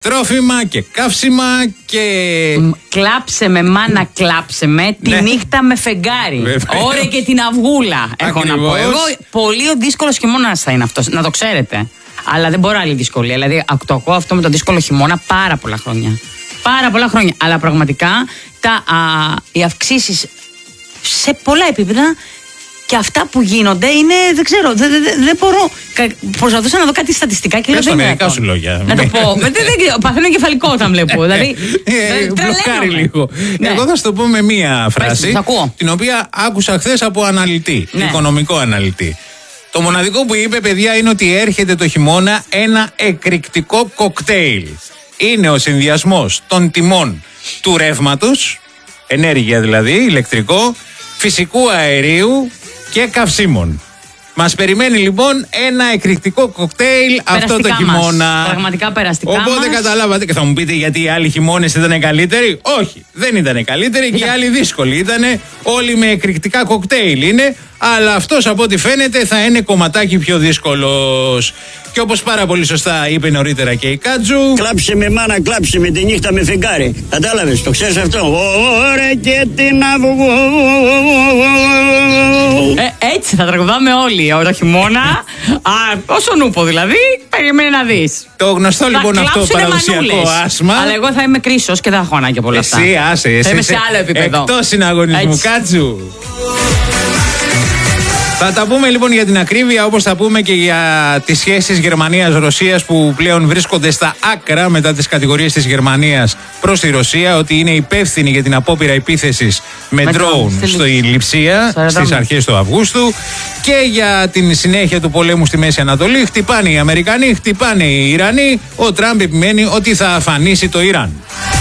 Τρόφιμα και καύσιμα και... Κλάψε με μάνα, κλάψε με τη νύχτα με φεγγάρι. Ωραία και την αυγούλα. Έχω να πω. Εγώ, πολύ δύσκολος χειμώνας θα είναι αυτός, να το ξέρετε. Αλλά δεν μπορώ άλλη δυσκολία. Δηλαδή, το ακούω αυτό με τον δύσκολο χειμώνα πάρα πολλά χρόνια. Πάρα πολλά χρόνια. Αλλά πραγματικά οι αυξήσεις σε πολλά επίπεδα και αυτά που γίνονται είναι, δεν ξέρω, δεν μπορώ. Προσπαθούσα να δω κάτι στατιστικά και λέω. Πες τα μερικά σου λόγια. Να το πω. Παθαίνω κεφαλικό όταν βλέπω. Δηλαδή. Μπλοκάρει λίγο. Εγώ θα σου το πω με μία φράση. Την οποία άκουσα χθες από αναλυτή, οικονομικό αναλυτή. Το μοναδικό που είπε, παιδιά, είναι ότι έρχεται το χειμώνα ένα εκρηκτικό κοκτέιλ. Είναι ο συνδυασμός των τιμών του ρεύματος, ενέργεια δηλαδή, ηλεκτρικό, φυσικού αερίου και καυσίμων. Μας περιμένει λοιπόν ένα εκρηκτικό κοκτέιλ αυτό το χειμώνα. Πραγματικά περαστικά. Οπότε καταλάβατε και θα μου πείτε γιατί οι άλλοι χειμώνες ήταν καλύτεροι. Όχι, δεν ήταν καλύτεροι και οι άλλοι δύσκολοι. Ήτανε όλοι με εκρηκτικά κοκτέιλ είναι. Αλλά αυτός από ό,τι φαίνεται θα είναι κομματάκι πιο δύσκολος. Και όπως πάρα πολύ σωστά είπε νωρίτερα και η Κάτζου. Κλάψε με μάνα, κλάψε με τη νύχτα με φεγγάρι. Κατάλαβες, το ξέρεις αυτό. Ωραία και την αυγό. Έτσι θα τραγουδάμε όλοι όλο χειμώνα. Όσο νούπο δηλαδή, περίμενε να δεις. Το γνωστό λοιπόν αυτό παραδοσιακό άσμα. Αλλά εγώ θα είμαι κρίσος και δεν θα έχω ανάγκη από όλα αυτά. Εσύ άσε, θα είμαι σε άλλο επίπεδο. Εκτός συναγωνισμού, Κάτζου. Θα τα πούμε λοιπόν για την ακρίβεια, όπως θα πούμε και για τις σχέσεις Γερμανίας-Ρωσίας που πλέον βρίσκονται στα άκρα μετά τις κατηγορίες της Γερμανίας προς τη Ρωσία ότι είναι υπεύθυνη για την απόπειρα επίθεσης με ντρόουν στη Λειψία στις αρχές του Αυγούστου και για την συνέχεια του πολέμου στη Μέση Ανατολή. Χτυπάνε οι Αμερικανοί, χτυπάνε οι Ιρανοί. Ο Τραμπ επιμένει ότι θα αφανίσει το Ιράν.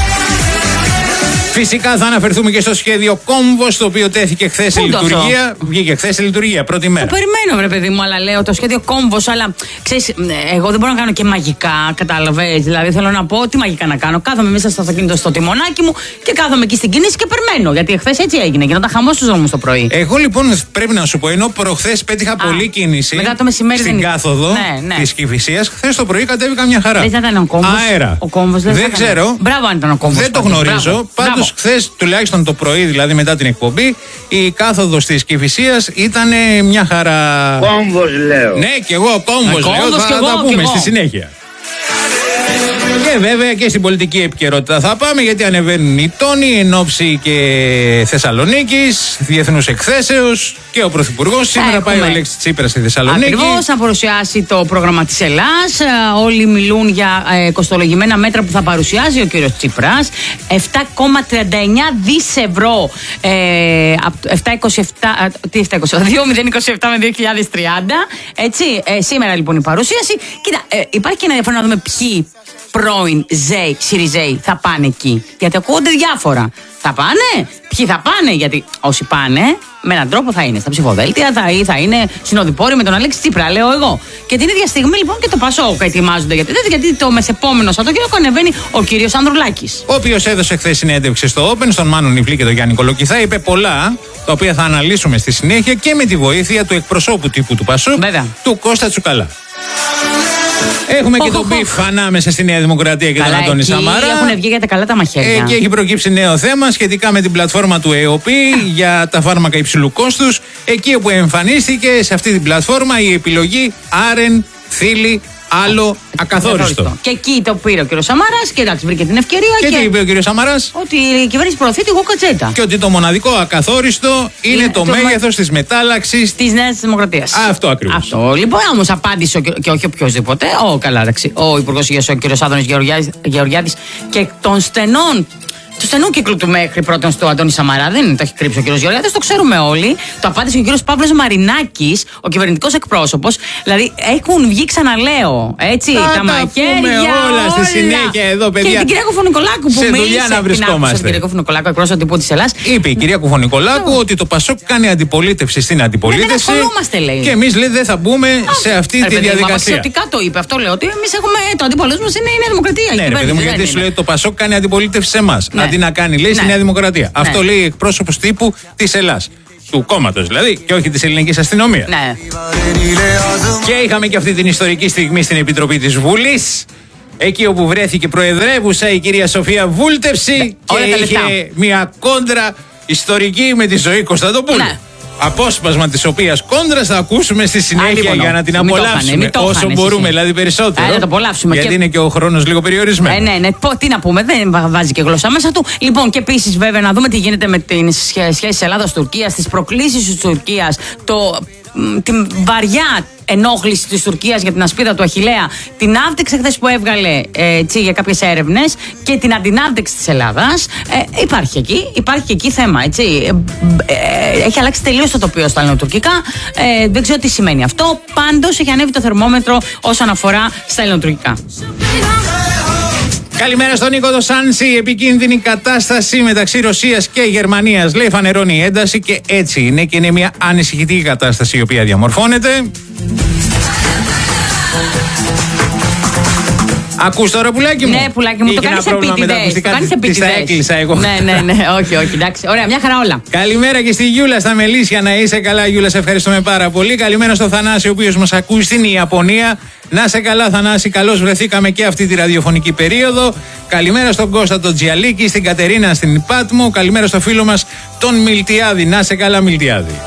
Φυσικά θα αναφερθούμε και στο σχέδιο Κόμβος, το οποίο τέθηκε χθες σε λειτουργία. Βγήκε χθες σε λειτουργία, πρώτη μέρα. Το περιμένω, ρε παιδί μου, αλλά λέω το σχέδιο Κόμβος, αλλά ξέρεις, εγώ δεν μπορώ να κάνω και μαγικά, κατάλαβες. Δηλαδή θέλω να πω τι μαγικά να κάνω. Κάθομαι μέσα στο αυτοκίνητο στο τιμονάκι μου και κάθομαι εκεί στην κίνηση και περιμένω. Γιατί χθες έτσι έγινε. Γινόταν χαμός στους δρόμους το πρωί. Εγώ λοιπόν πρέπει να σου πω, ενώ προχθές πέτυχα πολλή κίνηση μετά το μεσημέρι στην κάθοδο της Κηφισίας, χθες το πρωί κατέβηκα μια χαρά. Δεν ήταν ο Κόμβος. Αέρα. Ο Κόμβος δεν ξέρω. Μπράβο αν ήταν ο Κόμβος. Δεν το γνωρίζω. Πάντως χθες, τουλάχιστον το πρωί, δηλαδή μετά την εκπομπή, η κάθοδος της Κηφισίας ήταν μια χαρά. Κόμβος λέω. Ναι, και εγώ Κόμβος λέω. Θα τα πούμε στη συνέχεια. Και βέβαια και στην πολιτική επικαιρότητα θα πάμε, γιατί ανεβαίνουν οι τόνοι εν ώψη και Θεσσαλονίκης, διεθνούς εκθέσεως, και ο Πρωθυπουργός σήμερα πάει ο Αλέξης Τσίπρας στη Θεσσαλονίκη. Ακριβώς, θα παρουσιάσει το πρόγραμμα της Ελλάς. Όλοι μιλούν για κοστολογημένα μέτρα που θα παρουσιάζει ο κύριος Τσίπρας. 7,39 δις ευρώ. 2027 με 2030. Έτσι, σήμερα λοιπόν η παρουσίαση. Κοίτα, υπάρχει και ένα ενδιαφέρον να δούμε ποιοι πρώην Σιριζέοι θα πάνε εκεί. Γιατί ακούγονται διάφορα. Θα πάνε, ποιοι θα πάνε, γιατί όσοι πάνε με έναν τρόπο θα είναι στα ψηφοδέλτια, θα είναι συνοδοιπόροι με τον Αλέξη Τσίπρα, λέω εγώ. Και την ίδια στιγμή λοιπόν και το Πασόκ ετοιμάζονται γιατί το μεσεπόμενο Σαββατοκύριακο ανεβαίνει ο κύριος Ανδρουλάκης. Ο οποίος έδωσε χθες συνέντευξη στο Open στον Μάνο Νιβλή και τον Γιάννη Κολοκυθά. Είπε πολλά, τα οποία θα αναλύσουμε στη συνέχεια και με τη βοήθεια του εκπροσώπου τύπου του Πασόκ, του Κώστα Τσουκαλά. Έχουμε και τον μπιφ ανάμεσα στη Νέα Δημοκρατία και τον Αντώνη Σαμαρά. Έχουν βγει για τα καλά τα μαχαίρια. Και έχει προκύψει νέο θέμα σχετικά με την πλατφόρμα του ΕΟΠΗ για τα φάρμακα υψηλού κόστους. Εκεί όπου εμφανίστηκε σε αυτή την πλατφόρμα η επιλογή Άρεν, Θήλη, άλλο ακαθόριστο. Και εκεί το πήρε ο κ. Σαμαράς και εντάξει, βρήκε την ευκαιρία. Και τι είπε ο κ. Σαμαράς? Ότι η κυβέρνηση προωθεί τη γοκατσέτα. Και ότι το μοναδικό ακαθόριστο είναι το μέγεθος της μετάλλαξης της Νέας Δημοκρατίας. Αυτό ακριβώς. Αυτό. Λοιπόν, όμως απάντησε και όχι οποιοδήποτε. Ο Υπουργός Υγείας, ο κ. Άδωνης Γεωργιάδης, και των στενών. Του στενού κύκλου του μέχρι πρώτον στο Αντώνη Σαμαρά, δεν το έχει κρύψει ο κ. Γεωργιάδης, το ξέρουμε όλοι. Το απάντησε ο κ. Παύλος Μαρινάκης, ο κυβερνητικός εκπρόσωπος. Δηλαδή έχουν βγει, ξαναλέω, έτσι, τα μαχαίρια. Όλα στη συνέχεια εδώ, παιδιά. Και την κυρία Κουφωνικολάκου που μίλησε. Να βρισκόμαστε. Την κυρία Κουφωνικολάκου, εκπρόσωπο τύπου της Ελλάς. Είπε η κυρία Κουφωνικολάκου ότι το Πασόκ κάνει αντιπολίτευση στην αντιπολίτευση. Δεν ασχολούμαστε, λέει. Και εμείς, λέει, δεν θα μπούμε σε αυτή τη διαδικασία. Αξιωτικά το είπε. Αυτό λέω ότι εμείς έχουμε το αντίπολό μας είναι η Νέα Δημοκρατία. Ναι, παιδί μου, γιατί σου λέει το Πασόκ κάνει αντιπολίτευση σε εμάς. Αντί να κάνει, λέει, στη Νέα Δημοκρατία. Αυτό λέει εκπρόσωπος τύπου της Ελλάς. Του κόμματος δηλαδή, και όχι της ελληνικής αστυνομίας. Ναι. Και είχαμε και αυτή την ιστορική στιγμή στην Επιτροπή της Βουλής, Εκεί όπου βρέθηκε προεδρεύουσα η κυρία Σοφία Βούλτευση και είχε μια κόντρα ιστορική με τη Ζωή Κωνσταντοπούλου. Ναι. Απόσπασμα της οποίας κόντρας θα ακούσουμε στη συνέχεια για να την απολαύσουμε όσο μπορούμε, δηλαδή περισσότερο. Να το απολαύσουμε. Γιατί είναι και ο χρόνος λίγο περιορισμένος. Ναι. Τι να πούμε, δεν βάζει και γλώσσα μέσα του. Λοιπόν, και επίσης βέβαια να δούμε τι γίνεται με τις σχέσεις Ελλάδας-Τουρκίας, τις προκλήσεις της Τουρκίας, την βαριά ενόχληση της Τουρκίας για την ασπίδα του Αχιλλέα, την άβδειξη χθες που έβγαλε για κάποιες έρευνες και την αντινάβδειξη της Ελλάδας. Υπάρχει εκεί θέμα, έτσι. Έχει αλλάξει τελείως το τοπίο στα ελληνοτουρκικά. Δεν ξέρω τι σημαίνει αυτό. Πάντως έχει ανέβει το θερμόμετρο όσον αφορά στα ελληνοτουρκικά. Καλημέρα στον Νίκο Ντοσάνση. Επικίνδυνη κατάσταση μεταξύ Ρωσίας και Γερμανίας. Λέει φανερώνει η ένταση και έτσι είναι και είναι μια ανησυχητική κατάσταση η οποία διαμορφώνεται. Ακούς τώρα, πουλάκι μου? Ναι, πουλάκι μου, το κάνεις επίτηδες. Τα έκλεισα εγώ. Ναι, όχι, εντάξει. Ωραία, μια χαρά όλα. Καλημέρα και στη Γιούλα στα Μελίσια, να είσαι καλά, Γιούλα, σε ευχαριστούμε πάρα πολύ. Καλημέρα στο Θανάση, ο οποίος μας ακούει στην Ιαπωνία. Να σε καλά, Θανάση, καλώς βρεθήκαμε και αυτή τη ραδιοφωνική περίοδο. Καλημέρα στον Κώστα τον Τζιαλίκη, στην Κατερίνα στην Πάτμο. Καλημέρα στο φίλο μας τον Μιλτιάδη. Να σε καλά, Μιλτιάδη.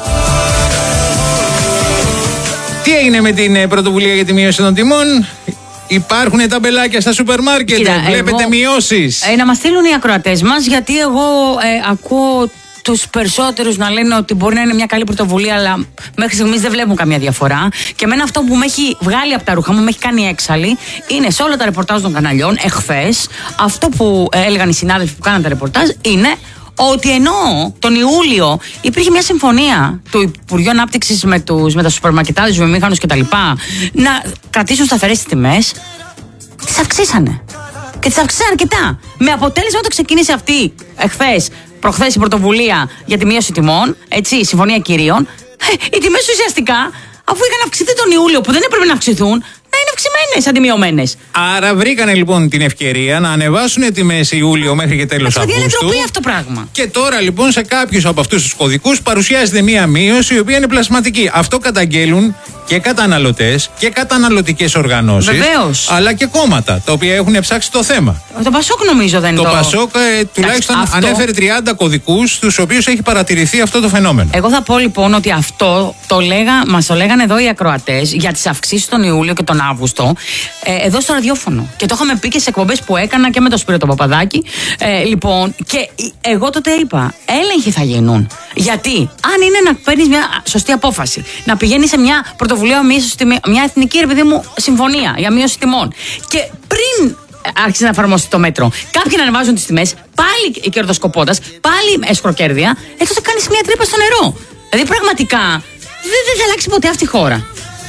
Τι έγινε με την πρωτοβουλία για τη μείωση των τιμών? Υπάρχουν ταμπελάκια στα σούπερ μάρκετ, βλέπετε μειώσεις. Να μας στείλουν οι ακροατές μας, γιατί εγώ ακούω τους περισσότερους να λένε ότι μπορεί να είναι μια καλή πρωτοβουλία, αλλά μέχρι στιγμής δεν βλέπουν καμία διαφορά. Και εμένα αυτό που με έχει βγάλει από τα ρούχα μου, με έχει κάνει έξαλλη, είναι σε όλα τα ρεπορτάζ των καναλιών εχθές. Αυτό που έλεγαν οι συνάδελφοι που κάναν τα ρεπορτάζ είναι ότι ενώ τον Ιούλιο υπήρχε μια συμφωνία του Υπουργείου Ανάπτυξης με τα σουπερμαρκετάδες, βιομήχανους κτλ. Να κρατήσουν σταθερές τις τιμές, τις αυξήσανε. Και τις αυξήσανε αρκετά. Με αποτέλεσμα όταν ξεκίνησε αυτή προχθές η πρωτοβουλία για τη μείωση τιμών, έτσι, η συμφωνία κυρίων, οι τιμές ουσιαστικά, αφού είχαν αυξηθεί τον Ιούλιο που δεν έπρεπε να αυξηθούν, να είναι αυξημένες αντί μειωμένες. Άρα βρήκανε λοιπόν την ευκαιρία να ανεβάσουν τιμές Ιούλιο μέχρι και τέλος Αυγούστου. Είναι ντροπή αυτό το πράγμα. Και τώρα λοιπόν σε κάποιους από αυτούς τους κωδικούς παρουσιάζεται μία μείωση η οποία είναι πλασματική. Αυτό καταγγέλουν και καταναλωτές και καταναλωτικές οργανώσεις. Βεβαίως. Αλλά και κόμματα τα οποία έχουν ψάξει το θέμα. Το Πασόκ νομίζω δεν είναι. Το Πασόκ τουλάχιστον ανέφερε 30 κωδικούς στους οποίους έχει παρατηρηθεί αυτό το φαινόμενο. Εγώ θα πω λοιπόν ότι αυτό μας το λέγανε εδώ οι ακροατές για τις αυξήσεις τον Ιούλιο και τον Αύγουστο, εδώ στο ραδιόφωνο. Και το είχαμε πει και σε εκπομπές που έκανα και με τον Σπύρο τον Παπαδάκη. Λοιπόν, και εγώ τότε είπα, έλεγχοι θα γίνουν. Γιατί αν είναι να παίρνεις μια σωστή απόφαση, να πηγαίνεις σε μια πρωτοβουλία, μια εθνική ρε παιδί μου συμφωνία για μείωση τιμών, και πριν άρχισε να εφαρμόσει το μέτρο, κάποιοι να ανεβάζουν τις τιμές, πάλι κερδοσκοπώντας, πάλι εσχροκέρδεια, έτσι θα κάνεις μια τρύπα στο νερό. Δηλαδή πραγματικά δεν θα αλλάξει ποτέ αυτή η χώρα.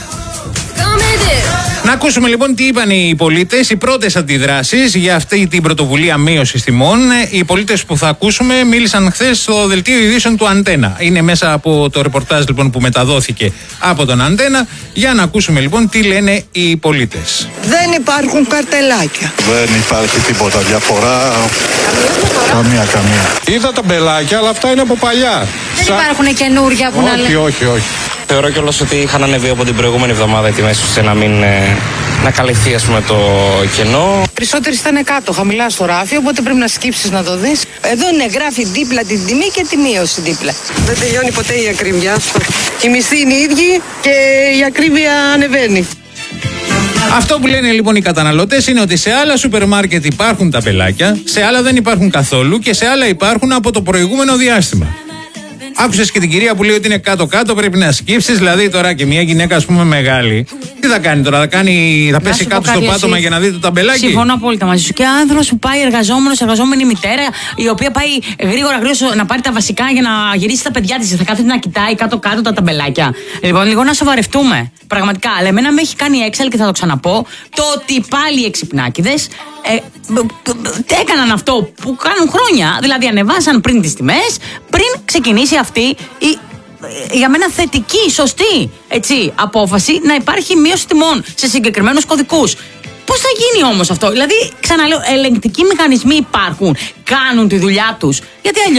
Να ακούσουμε λοιπόν τι είπαν οι πολίτες, οι πρώτες αντιδράσεις για αυτή την πρωτοβουλία μείωσης τιμών. Οι πολίτες που θα ακούσουμε μίλησαν χθες στο δελτίο ειδήσεων του Αντένα. Είναι μέσα από το ρεπορτάζ λοιπόν που μεταδόθηκε από τον Αντένα. Για να ακούσουμε λοιπόν τι λένε οι πολίτες. Δεν υπάρχουν καρτελάκια. Δεν υπάρχει τίποτα διαφορά. Καμία. Είδα τα μπελάκια, αλλά αυτά είναι από παλιά. Δεν υπάρχουν καινούρια που να λένε. Όχι. Θεωρώ κιόλας ότι είχαν ανεβεί από την προηγούμενη εβδομάδα οι τιμές ώστε να καλυφθεί, ας πούμε, το κενό. Περισσότεροι ήταν κάτω, χαμηλά στο ράφι, οπότε πρέπει να σκύψεις να το δεις. Εδώ είναι, γράφει δίπλα την τιμή και τη μείωση δίπλα. Δεν τελειώνει ποτέ η ακρίβεια. Οι μισθοί είναι οι ίδιοι και η ακρίβεια ανεβαίνει. Αυτό που λένε λοιπόν οι καταναλωτές είναι ότι σε άλλα σούπερ μάρκετ υπάρχουν ταμπελάκια, σε άλλα δεν υπάρχουν καθόλου και σε άλλα υπάρχουν από το προηγούμενο διάστημα. Άκουσες και την κυρία που λέει ότι είναι κάτω-κάτω, πρέπει να σκύψεις. Δηλαδή τώρα και μια γυναίκα, ας πούμε, μεγάλη, τι θα κάνει τώρα, θα πέσει κάτω στο πάτωμα για να δει το ταμπελάκι. Συμφωνώ απόλυτα μαζί σου. Και άνθρωπος που πάει εργαζόμενη μητέρα, η οποία πάει γρήγορα να πάρει τα βασικά για να γυρίσει τα παιδιά της, θα κάθεται να κοιτάει κάτω-κάτω τα ταμπελάκια. Λοιπόν, λίγο να σοβαρευτούμε. Πραγματικά. Αλλά εμένα με έχει κάνει έξαλλη και θα το ξαναπώ, το ότι πάλι οι εξυπνάκηδες έκαναν αυτό που κάνουν χρόνια. Δηλαδή ανεβάσαν πριν τις τιμές, πριν ξεκινήσει αυτή η, για μένα θετική, σωστή, έτσι, απόφαση να υπάρχει μείωση τιμών σε συγκεκριμένους κωδικούς. Πώς θα γίνει όμως αυτό? Δηλαδή, ξαναλέω, ελεγκτικοί μηχανισμοί υπάρχουν, κάνουν τη δουλειά τους. Γιατί αλλιώς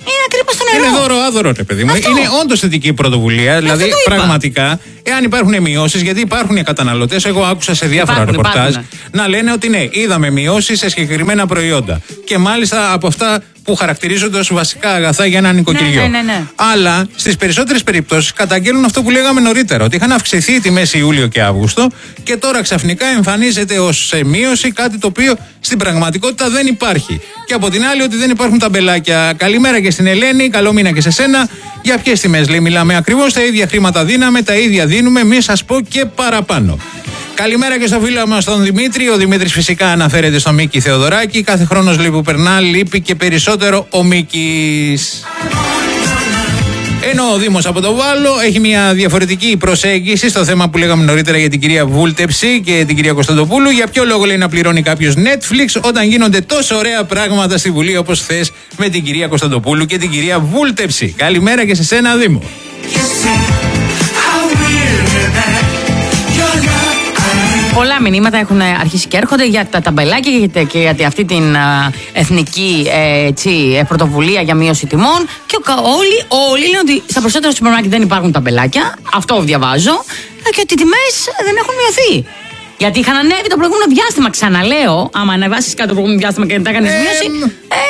Είναι ακριβώς το νερό. Είναι δώρο-άδωρο, παιδί μου. Είναι όντως θετική πρωτοβουλία. Δηλαδή, πραγματικά, εάν υπάρχουν μειώσεις, γιατί υπάρχουν οι καταναλωτές, εγώ άκουσα σε διάφορα ρεπορτάζ να λένε ότι ναι, είδαμε μειώσεις σε συγκεκριμένα προϊόντα. Και μάλιστα από αυτά που χαρακτηρίζονται ως βασικά αγαθά για ένα νοικοκυριό. Ναι. Αλλά στις περισσότερες περιπτώσεις καταγγέλνουν αυτό που λέγαμε νωρίτερα, ότι είχαν αυξηθεί οι τιμές Ιούλιο και Αύγουστο και τώρα ξαφνικά εμφανίζεται ως μείωση κάτι το οποίο στην πραγματικότητα δεν υπάρχει. Και από την άλλη ότι δεν υπάρχουν ταμπελάκια. Καλημέρα και στην Ελένη, καλό μήνα και σε σένα. Για ποιες τιμές λέει, μιλάμε ακριβώς, τα ίδια χρήματα δίναμε, τα ίδια δίνουμε, μη σας πω και παραπάνω. Καλημέρα και στο φίλο μας τον Δημήτρη. Ο Δημήτρης φυσικά αναφέρεται στο Μίκη Θεοδωράκη. Κάθε χρόνος λέει που περνά, λείπει και περισσότερο ο Μίκης. Ενώ ο Δήμος από το Βάλο έχει μια διαφορετική προσέγγιση στο θέμα που λέγαμε νωρίτερα για την κυρία Βούλτεψη και την κυρία Κωνσταντοπούλου. Για ποιο λόγο λέει να πληρώνει κάποιος Netflix όταν γίνονται τόσο ωραία πράγματα στη Βουλή όπως χθες με την κυρία Κωνσταντοπούλου και την κυρία Βούλτεψη. Καλημέρα και σε σένα, Δήμο. Πολλά μηνύματα έχουν αρχίσει και έρχονται για τα ταμπελάκια και για αυτή την εθνική πρωτοβουλία για μείωση τιμών. Και όλοι λένε ότι στα περισσότερα σούπερ μάρκετ δεν υπάρχουν ταμπελάκια. Αυτό διαβάζω. Και ότι οι τιμές δεν έχουν μειωθεί. Γιατί είχαν ανέβει το προηγούμενο διάστημα. Ξαναλέω, άμα ανεβάσεις κάτι το προηγούμενο διάστημα και δεν τα έκανες μείωση.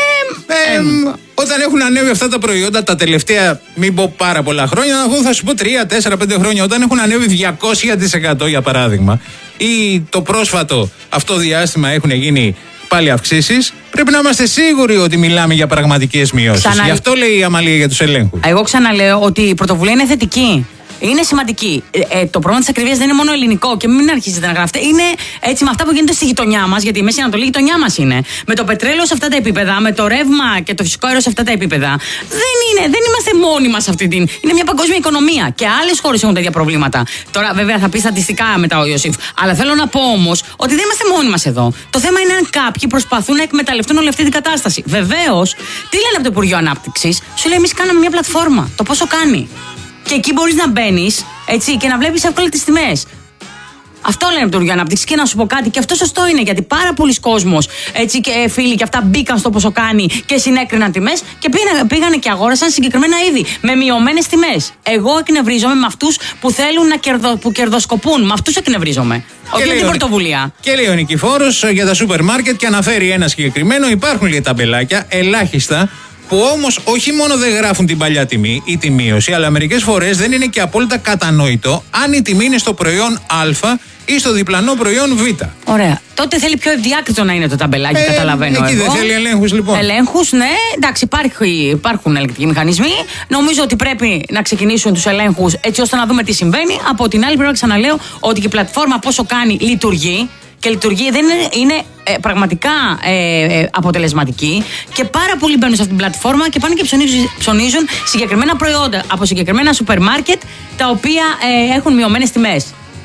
Όταν έχουν ανέβει αυτά τα προϊόντα τα τελευταία, μην πω πάρα πολλά χρόνια, εγώ θα σου πω 3, 4, 5 χρόνια, όταν έχουν ανέβει 200% για παράδειγμα, ή το πρόσφατο αυτό διάστημα έχουν γίνει πάλι αυξήσεις, πρέπει να είμαστε σίγουροι ότι μιλάμε για πραγματικές μειώσεις. Γι' αυτό λέει η Αμαλία για τους ελέγχους. Εγώ ξαναλέω ότι η πρωτοβουλία είναι θετική. Είναι σημαντική. Το πρόβλημα της ακριβίας δεν είναι μόνο ελληνικό και μην αρχίζετε να γράφετε. Είναι έτσι με αυτά που γίνονται στη γειτονιά μας, γιατί η Μέση Ανατολή γειτονιά μας είναι. Με το πετρέλαιο σε αυτά τα επίπεδα, με το ρεύμα και το φυσικό αέριο σε αυτά τα επίπεδα. Δεν είμαστε μόνοι μας σε αυτή την. Είναι μια παγκόσμια οικονομία και άλλες χώρες έχουν τέτοια προβλήματα. Τώρα, βέβαια, θα πει στατιστικά μετά ο Ιωσήφ. Αλλά θέλω να πω όμως ότι δεν είμαστε μόνοι μας εδώ. Το θέμα είναι αν κάποιοι προσπαθούν να εκμεταλλευτούν όλη αυτή την κατάσταση. Βεβαίως, τι λένε από το Υπουργείο Ανάπτυξης, σου λέει: εμείς κάναμε μια πλατφόρμα. Το πόσο κάνει. Και εκεί μπορείς να μπαίνεις και να βλέπεις εύκολα τις τιμές. Αυτό λένε από το Υπουργείο Ανάπτυξης. Και να σου πω κάτι, και αυτό σωστό είναι, γιατί πάρα πολλοί κόσμος και φίλοι και αυτά μπήκαν στο πόσο κάνει και συνέκριναν τιμές και πήγανε και αγόρασαν συγκεκριμένα είδη με μειωμένες τιμές. Εγώ εκνευρίζομαι με αυτούς που θέλουν που κερδοσκοπούν. Με αυτούς εκνευρίζομαι. Όχι με την πρωτοβουλία. Και λέει ο Νικηφόρος για τα σούπερ μάρκετ και αναφέρει ένα συγκεκριμένο. Υπάρχουν λίγα ταμπελάκια, ελάχιστα, που όμως όχι μόνο δεν γράφουν την παλιά τιμή ή τη μείωση, αλλά μερικές φορές δεν είναι και απόλυτα κατανοητό αν η τιμή είναι στο προϊόν Α ή στο διπλανό προϊόν Β. Ωραία. Τότε θέλει πιο ευδιάκριτο να είναι το ταμπελάκι, καταλαβαίνω. Εκεί δεν θέλει ελέγχους, λοιπόν. Ελέγχους, ναι. Εντάξει, υπάρχουν ελεγκτικοί μηχανισμοί. Νομίζω ότι πρέπει να ξεκινήσουν τους ελέγχους έτσι ώστε να δούμε τι συμβαίνει. Από την άλλη, πρέπει να ξαναλέω ότι και η πλατφόρμα πόσο κάνει λειτουργεί. Και λειτουργεί, δεν είναι πραγματικά αποτελεσματική και πάρα πολλοί μπαίνουν σε αυτήν την πλατφόρμα και πάνε και ψωνίζουν συγκεκριμένα προϊόντα από συγκεκριμένα σούπερ μάρκετ τα οποία έχουν μειωμένες τιμές.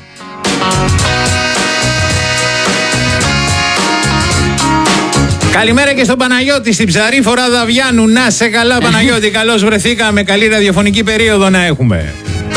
Καλημέρα και στον Παναγιώτη στην Ψαρή Φορά Δαβιάνου. Να σε καλά, Παναγιώτη, καλώς βρεθήκαμε. Καλή ραδιοφωνική περίοδο να έχουμε.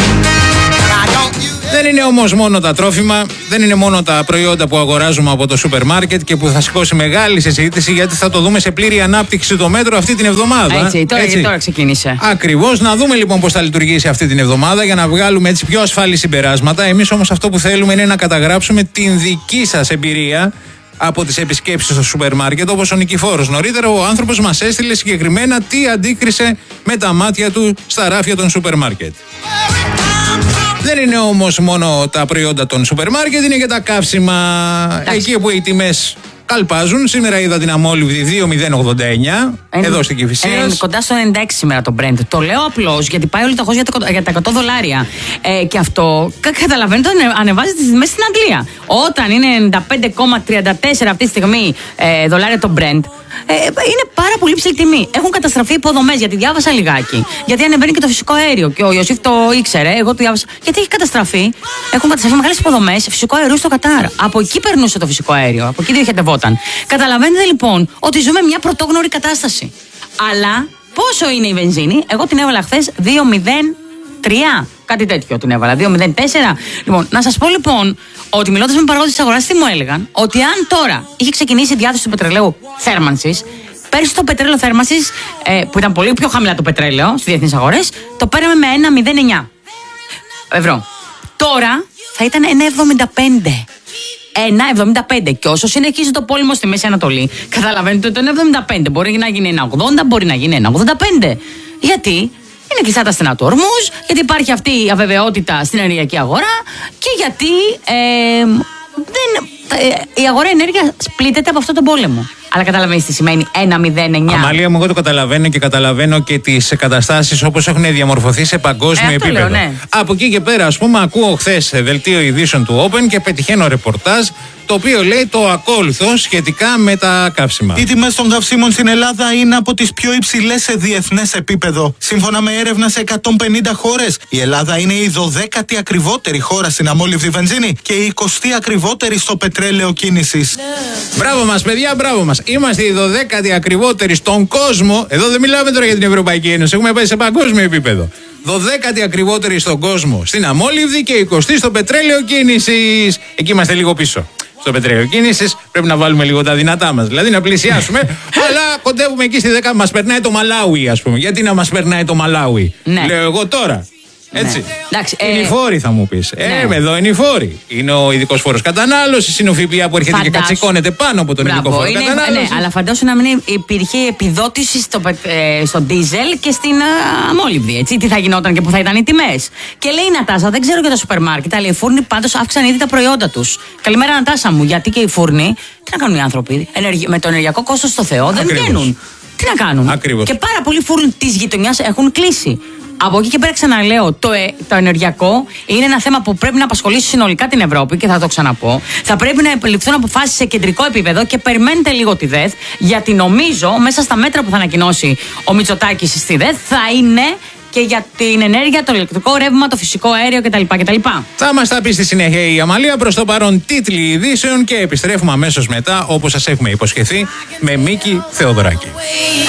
Δεν είναι όμως μόνο τα τρόφιμα, δεν είναι μόνο τα προϊόντα που αγοράζουμε από το σούπερ μάρκετ και που θα σηκώσει μεγάλη συζήτηση, γιατί θα το δούμε σε πλήρη ανάπτυξη το μέτρο αυτή την εβδομάδα. Τώρα ξεκίνησε. Ακριβώς, να δούμε λοιπόν πώς θα λειτουργήσει αυτή την εβδομάδα για να βγάλουμε έτσι πιο ασφαλή συμπεράσματα. Εμείς όμως αυτό που θέλουμε είναι να καταγράψουμε την δική σας εμπειρία από τις επισκέψεις στο σούπερ μάρκετ, όπως ο Νικηφόρος. Νωρίτερα ο άνθρωπος μας έστειλε συγκεκριμένα τι αντίκρισε με τα μάτια του στα ράφια των σούπερ μάρκετ. Δεν είναι όμως μόνο τα προϊόντα των σούπερ μάρκετ, είναι και τα καύσιμα. Εκεί που οι τιμές καλπάζουν. Σήμερα είδα την αμόλυβδη 2,089 εδώ στην Κηφισίας. Είναι κοντά στο 96 σήμερα το Brent. Το λέω απλώς γιατί πάει όλη το χώρο για τα $100. Και αυτό καταλαβαίνετε ανεβάζει τις τιμές στην Αγγλία. Όταν είναι 95,34 αυτή τη στιγμή δολάρια το Brent, είναι πάρα πολύ ψηλή τιμή. Έχουν καταστραφεί υποδομές, γιατί διάβασα λιγάκι. Γιατί ανεβαίνει και το φυσικό αέριο. Και ο Ιωσήφ το ήξερε, εγώ το διάβασα. Γιατί έχει καταστραφεί. Έχουν καταστραφεί μεγάλες υποδομές φυσικό αερίου στο Κατάρ. Από εκεί περνούσε το φυσικό αέριο. Από εκεί διοχετευόταν. Καταλαβαίνετε λοιπόν ότι ζούμε μια πρωτόγνωρη κατάσταση. Αλλά πόσο είναι η βενζίνη? Εγώ την έβαλα χθες 2,03. Κάτι τέτοιο την έβαλα. 2,04. Λοιπόν, να σας πω λοιπόν ότι μιλώντας με παραγωγούς της αγοράς, τι μου έλεγαν? Ότι αν τώρα είχε ξεκινήσει η διάθεση του πετρελαίου θέρμανσης, Πέρσι το πετρέλαιο θέρμανσης, που ήταν πολύ πιο χαμηλά το πετρέλαιο στις διεθνείς αγορές, το πέραμε με 1,09 ευρώ. Τώρα θα ήταν 1,75. 1,75. Και όσο συνεχίζει το πόλεμο στη Μέση Ανατολή, καταλαβαίνετε ότι το 1,75 μπορεί να γίνει 1,80, μπορεί να γίνει 1,85. Γιατί είναι κλειστά τα στενά του ορμούς, γιατί υπάρχει αυτή η αβεβαιότητα στην ενεργειακή αγορά και γιατί η αγορά ενέργειας πλήττεται από αυτόν τον πόλεμο. Αλλά καταλαβαίνεις τι σημαίνει 1,09. Αμαλία μου, εγώ το καταλαβαίνω και καταλαβαίνω και τις καταστάσεις όπως έχουν διαμορφωθεί σε παγκόσμιο επίπεδο. Λέω, ναι. Από εκεί και πέρα, ας πούμε, ακούω χθες δελτίο ειδήσεων του Open και πετυχαίνω ρεπορτάζ το οποίο λέει το ακόλουθο σχετικά με τα καύσιμα. Οι τιμές των καυσίμων στην Ελλάδα είναι από τις πιο υψηλές σε διεθνές επίπεδο. Σύμφωνα με έρευνα σε 150 χώρες, η Ελλάδα είναι η 12η ακριβότερη χώρα στην αμόλυβδη βενζίνη και η 20η ακριβότερη στο πετρέλαιο κίνησης. Μπράβο μας, παιδιά, μπράβο μας. Είμαστε οι 12η ακριβότεροι στον κόσμο. Εδώ δεν μιλάμε τώρα για την Ευρωπαϊκή Ένωση. Έχουμε πάει σε παγκόσμιο επίπεδο. 12η ακριβότερη στον κόσμο στην αμόλυβδη και 20η στο πετρέλαιο κίνησης. Εκεί είμαστε λίγο πίσω. Στο πετρέλαιο κίνησης πρέπει να βάλουμε λίγο τα δυνατά μας. Δηλαδή να πλησιάσουμε, αλλά κοντεύουμε εκεί στη 10. Μας περνάει το Μαλάουι, ας πούμε. Γιατί να μας περνάει το Μαλάουι, ναι. Λέω εγώ τώρα. Έτσι. Ναι. Είναι οι φόροι, θα μου πεις. Ναι. Εδώ είναι οι φόροι. Είναι ο ειδικός φόρος κατανάλωσης, είναι ο ΦΠΑ που έρχεται και κατσικώνεται πάνω από τον ειδικό φόρο κατανάλωσης. Ναι, αλλά φαντάσου να μην υπήρχε επιδότηση στο ντίζελ και στην αμόλυβδη. Έτσι, τι θα γινόταν και πού θα ήταν οι τιμές. Και λέει η Νατάσα, δεν ξέρω για τα σούπερ μάρκετ, αλλά οι φούρνοι πάντως αύξαν ήδη τα προϊόντα τους. Καλημέρα, Νατάσα μου, γιατί και οι φούρνοι, τι να κάνουν οι άνθρωποι, με το ενεργειακό κόστος στο Θεό δεν βγαίνουν. Τι να κάνουν. Ακριβώς. Και πάρα πολλοί φούρνοι της γειτονιάς έχουν κλείσει. Από εκεί και πέρα ξαναλέω, το ενεργειακό είναι ένα θέμα που πρέπει να απασχολήσει συνολικά την Ευρώπη και θα το ξαναπώ. Θα πρέπει να επιληφθούν αποφάσεις σε κεντρικό επίπεδο και περιμένετε λίγο τη ΔΕΘ, γιατί νομίζω μέσα στα μέτρα που θα ανακοινώσει ο Μητσοτάκης στη ΔΕΘ θα είναι και για την ενέργεια, το ηλεκτρικό ρεύμα, το φυσικό αέριο κτλ. Θα μας τα πει στη συνέχεια η Αμαλία. Προς το παρόν τίτλοι ειδήσεων και επιστρέφουμε αμέσως μετά, όπως σας έχουμε υποσχεθεί, με Μίκη Θεοδωράκη.